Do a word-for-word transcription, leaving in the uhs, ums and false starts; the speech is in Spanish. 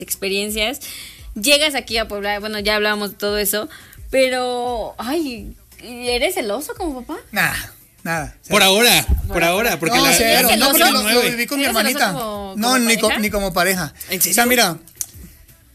experiencias. Llegas aquí a Puebla, bueno, ya hablábamos de todo eso, pero, ay, ¿eres celoso como papá? Nada. Nada. Por ahora, por, por ahora, porque no, la, cero, la, no, porque lo, lo viví con mi hermanita. Como, no, como ni, pareja? co, ni como pareja. ¿En serio? O sea, mira,